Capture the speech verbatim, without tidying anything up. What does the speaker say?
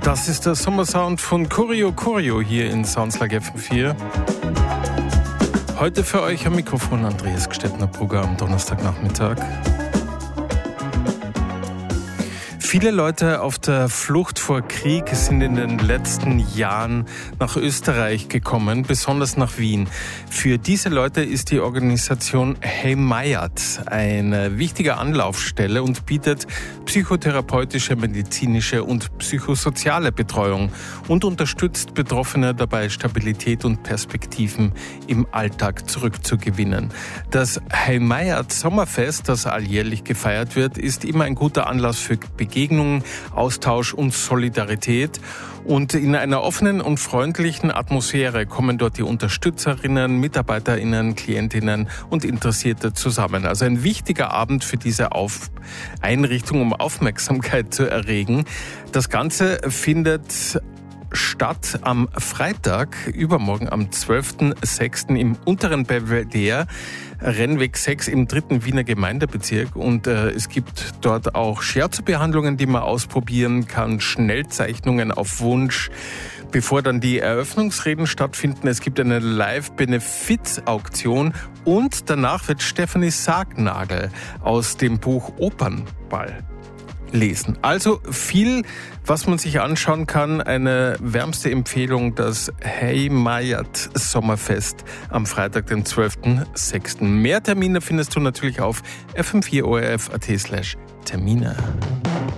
Das ist der Sommersound von Choreo Choreo hier in Sounds Like F M vier. Heute für euch am Mikrofon Andreas Gstettner-Brugger am Donnerstagnachmittag. Viele Leute auf der Flucht vor Krieg sind in den letzten Jahren nach Österreich gekommen, besonders nach Wien. Für diese Leute ist die Organisation Heimayat eine wichtige Anlaufstelle und bietet psychotherapeutische, medizinische und psychosoziale Betreuung und unterstützt Betroffene dabei, Stabilität und Perspektiven im Alltag zurückzugewinnen. Das Heimayat Sommerfest, das alljährlich gefeiert wird, ist immer ein guter Anlass für Begegnungen, Begegnungen, Austausch und Solidarität. Und in einer offenen und freundlichen Atmosphäre kommen dort die Unterstützerinnen, MitarbeiterInnen, Klientinnen und Interessierte zusammen. Also ein wichtiger Abend für diese Auf- Einrichtung, um Aufmerksamkeit zu erregen. Das Ganze findet statt am Freitag, übermorgen am zwölften sechsten im unteren Belvedere, Rennweg sechs im dritten Wiener Gemeindebezirk. Und äh, es gibt dort auch Shiatsu-Behandlungen, die man ausprobieren kann, Schnellzeichnungen auf Wunsch, bevor dann die Eröffnungsreden stattfinden. Es gibt eine Live-Benefiz-Auktion und danach wird Stefanie Sargnagel aus dem Buch Opernball lesen. Also viel, was man sich anschauen kann. Eine wärmste Empfehlung, das Heimayat Sommerfest am Freitag, den zwölften sechsten Mehr Termine findest du natürlich auf f m vier o r f punkt a t slash Termine.